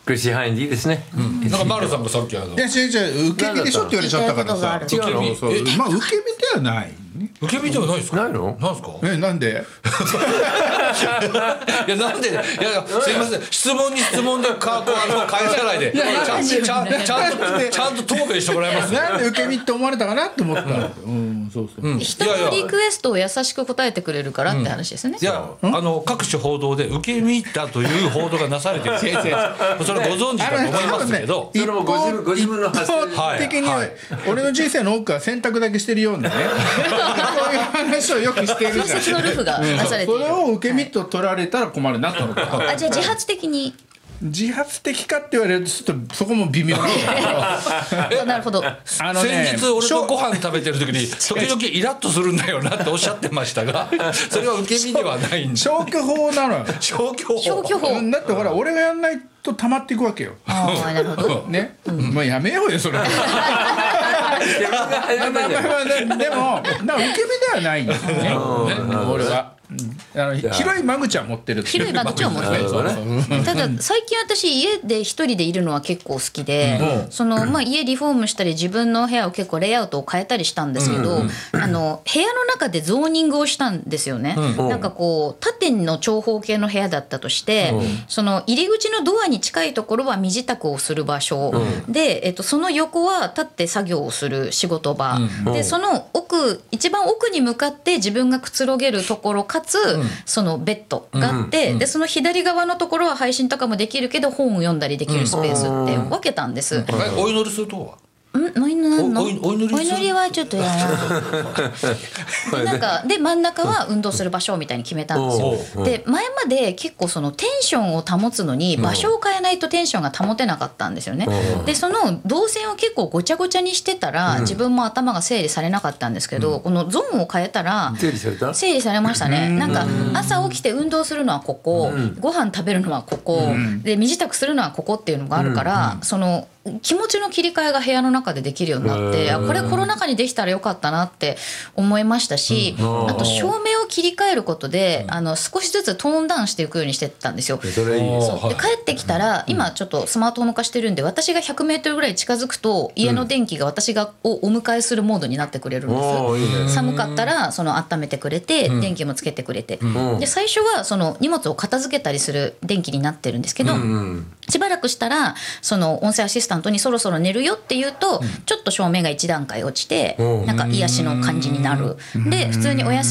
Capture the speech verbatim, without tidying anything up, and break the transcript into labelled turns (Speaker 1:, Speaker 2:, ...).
Speaker 1: これ支配でいいですね、
Speaker 2: うん、なんか丸さんがさっきあの
Speaker 3: いや違う違う受け身でしょって言われちゃったからさ
Speaker 1: 違うの
Speaker 3: そうまあ受け身ではない
Speaker 2: 受け身ではないですか
Speaker 1: ないの
Speaker 2: なんですか
Speaker 3: えなんで
Speaker 2: いやなんでいやいやすいません質問に質問でかこうあの返さないでちゃんちゃんちゃんとちゃんと答弁してもらいます
Speaker 3: なんで受け身って思われたかなって思ったうんそうそう、うん、
Speaker 4: 人のリクエストを優しく答えてくれるからって話ですね、
Speaker 2: いやあの各種報道で受け身だという報道がなされてるそれご存知だと思いますけど
Speaker 1: それもご自分ご自分の発
Speaker 3: 想的に俺の人生の多くは選択だけしてるようなねこういう話をよくしてるじゃん
Speaker 4: 小説のルフがなされている、
Speaker 3: それを受け身と取られたら困るなと思った、
Speaker 4: はい、あじゃあ自発的に
Speaker 3: 自発的かって言われるとちょっとそこも微妙なんだけど
Speaker 4: なるほど
Speaker 3: あの、ね、
Speaker 2: 先日俺とご飯食べてる時に時々イラッとするんだよなっておっしゃってましたがそれは受け身ではないんだ
Speaker 3: 消去法なのよ
Speaker 2: 消去法
Speaker 4: 消去法
Speaker 3: だってほら俺がやんないと溜まっていくわけよ
Speaker 4: ああなるほど
Speaker 3: ね、うん、まあやめようよそれまあまあまあでもなんか受け身ではないんですよね俺はあの広い間口は持ってる
Speaker 4: 広い間口は持ってるただ最近私家で一人でいるのは結構好きで、うんそのまあ、家リフォームしたり自分の部屋を結構レイアウトを変えたりしたんですけど、うんうん、あの部屋の中でゾーニングをしたんですよね、うん、なんかこう縦の長方形の部屋だったとして、うん、その入り口のドアに近いところは身支度をする場所、うん、で、えっと、その横は立って作業をする仕事場、うん、でその奥一番奥に向かって自分がくつろげるところかつ、うん、そのベッドがあって、うん、でその左側のところは配信とかもできるけど本を読んだりできるスペースって分けたんです、うん、
Speaker 2: お祈りするとは
Speaker 4: んお祈りの
Speaker 2: おお祈り
Speaker 4: お祈りはちょっとやななんかで真ん中は運動する場所みたいに決めたんですよ。で前まで結構そのテンションを保つのに場所を変えないとテンションが保てなかったんですよね。でその動線を結構ごちゃごちゃにしてたら自分も頭が整理されなかったんですけど、このゾーンを変えたら
Speaker 1: 整理された？
Speaker 4: 整理されましたね。なんか朝起きて運動するのはここ、ご飯食べるのはここで身支度するのはここっていうのがあるから、その気持ちの切り替えが部屋の中でできるようになって、これコロナ禍にできたらよかったなって思いましたし、あと照明を切り替えることであの少しずつトーンダウンしていくようにしてたんですよ。
Speaker 1: それいい。
Speaker 4: そうで帰ってきたら今ちょっとスマートフォン化してるんで、私がひゃくメートルぐらい近づくと家の電気が私がをお迎えするモードになってくれるんです。寒かったらその温めてくれて電気もつけてくれて、で最初はその荷物を片付けたりする電気になってるんですけど、しばらくしたらその音声アシスタントにそろそろ寝るよって言うと、ちょっと照明が一段階落ちてなんか癒しの感じになる。で普通におやす